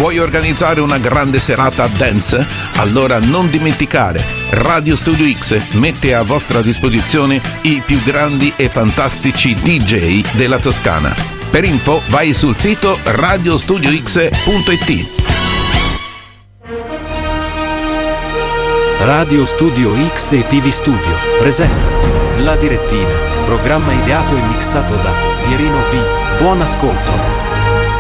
Vuoi organizzare una grande serata dance? Allora non dimenticare, Radio Studio X mette a vostra disposizione i più grandi e fantastici DJ della Toscana. Per info vai sul sito radiostudiox.it. Radio Studio X e TV Studio presentano La Direttina, programma ideato e mixato da Pierino V. Buon ascolto.